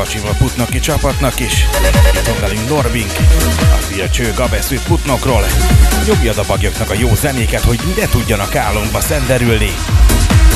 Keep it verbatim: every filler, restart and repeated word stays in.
Pacsival Putnoki csapatnak is. Itt van velünk Norbink, a Fia Cső Gabeszűt Putnokról. Nyugja a bagyoknak a jó zenéket, hogy ne tudjanak álomba szenderülni.